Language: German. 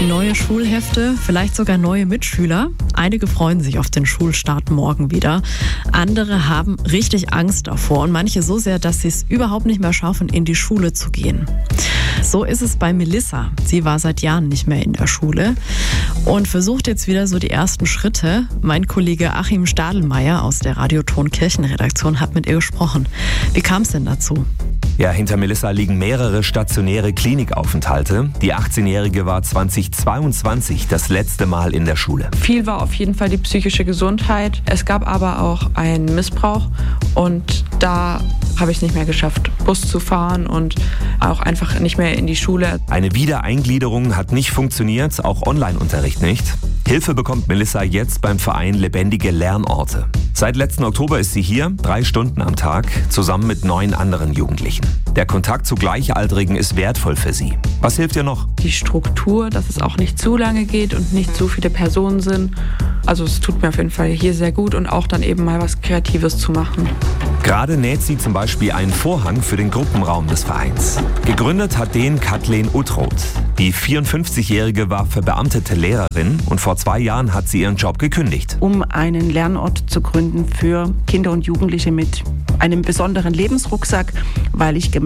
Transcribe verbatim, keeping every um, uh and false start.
Neue Schulhefte, vielleicht sogar neue Mitschüler. Einige freuen sich auf den Schulstart morgen wieder. Andere haben richtig Angst davor und manche so sehr, dass sie es überhaupt nicht mehr schaffen, in die Schule zu gehen. So ist es bei Melissa. Sie war seit Jahren nicht mehr in der Schule und versucht jetzt wieder so die ersten Schritte. Mein Kollege Achim Stadelmeier aus der Radioton Kirchenredaktion hat mit ihr gesprochen. Wie kam es denn dazu? Ja, hinter Melissa liegen mehrere stationäre Klinikaufenthalte. Die achtzehnjährige war zweitausendzweiundzwanzig das letzte Mal in der Schule. Viel war auf jeden Fall die psychische Gesundheit. Es gab aber auch einen Missbrauch und da habe ich es nicht mehr geschafft, Bus zu fahren und auch einfach nicht mehr in die Schule. Eine Wiedereingliederung hat nicht funktioniert, auch Online-Unterricht nicht. Hilfe bekommt Melissa jetzt beim Verein Lebendige Lernorte. Seit letzten Oktober ist sie hier, drei Stunden am Tag, zusammen mit neun anderen Jugendlichen. Der Kontakt zu Gleichaltrigen ist wertvoll für sie. Was hilft ihr noch? Die Struktur, dass es auch nicht zu lange geht und nicht zu viele Personen sind. Also es tut mir auf jeden Fall hier sehr gut und auch dann eben mal was Kreatives zu machen. Gerade näht sie zum Beispiel einen Vorhang für den Gruppenraum des Vereins. Gegründet hat den Kathleen Uttroth. Die vierundfünfzigjährige war verbeamtete Lehrerin und vor zwei Jahren hat sie ihren Job gekündigt. Um einen Lernort zu gründen für Kinder und Jugendliche mit einem besonderen Lebensrucksack, weil ich gemerkt